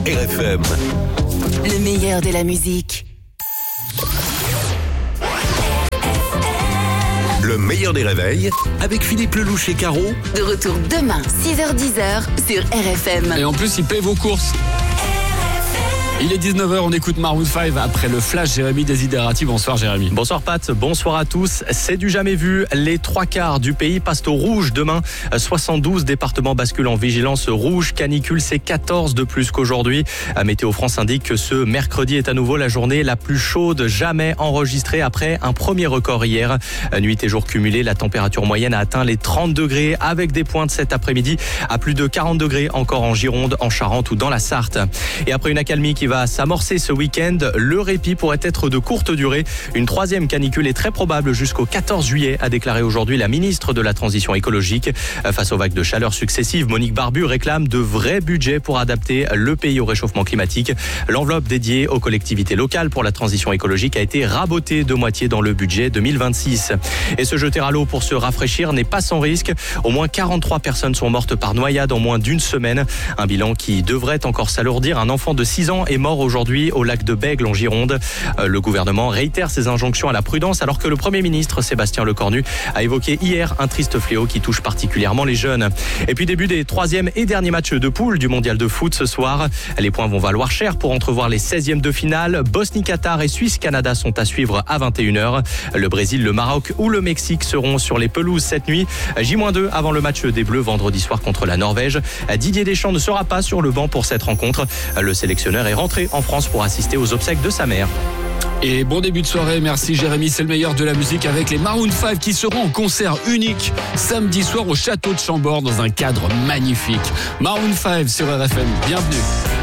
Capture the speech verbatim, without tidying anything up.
R F M. Le meilleur de la musique. Le meilleur des réveils avec Philippe Lelouch et Caro. De retour demain, six heures dix sur R F M. Et en plus, il paye vos courses. Il est dix-neuf heures, on écoute Maroon cinq après le flash. Jérémy Desiderati, bonsoir Jérémy. Bonsoir Pat, bonsoir à tous. C'est du jamais vu, les trois quarts du pays passent au rouge demain. soixante-douze départements basculent en vigilance rouge, canicule, c'est quatorze de plus qu'aujourd'hui. Météo France indique que ce mercredi est à nouveau la journée la plus chaude jamais enregistrée après un premier record hier. Nuit et jour cumulés, la température moyenne a atteint les trente degrés avec des pointes cet après-midi à plus de quarante degrés encore en Gironde, en Charente ou dans la Sarthe. Et après une accalmie qui va va s'amorcer ce week-end, le répit pourrait être de courte durée. Une troisième canicule est très probable jusqu'au quatorze juillet, a déclaré aujourd'hui la ministre de la Transition écologique. Face aux vagues de chaleur successives, Monique Barbu réclame de vrais budgets pour adapter le pays au réchauffement climatique. L'enveloppe dédiée aux collectivités locales pour la transition écologique a été rabotée de moitié dans le budget deux mille vingt-six. Et se jeter à l'eau pour se rafraîchir n'est pas sans risque. Au moins quarante-trois personnes sont mortes par noyade en moins d'une semaine. Un bilan qui devrait encore s'alourdir. Un enfant de six ans est mort aujourd'hui au lac de Bègle en Gironde. Le gouvernement réitère ses injonctions à la prudence alors que le Premier ministre Sébastien Lecornu a évoqué hier un triste fléau qui touche particulièrement les jeunes. Et puis début des troisième et derniers matchs de poule du mondial de foot ce soir. Les points vont valoir cher pour entrevoir les seizièmes de finale. Bosnie-Qatar et Suisse-Canada sont à suivre à vingt et une heures. Le Brésil, le Maroc ou le Mexique seront sur les pelouses cette nuit. J deux avant le match des Bleus vendredi soir contre la Norvège. Didier Deschamps ne sera pas sur le banc pour cette rencontre. Le sélectionneur est rentré en France pour assister aux obsèques de sa mère. Et bon début de soirée, merci Jérémy, c'est le meilleur de la musique avec les Maroon cinq qui seront en concert unique samedi soir au château de Chambord dans un cadre magnifique. Maroon cinq sur R F M, bienvenue.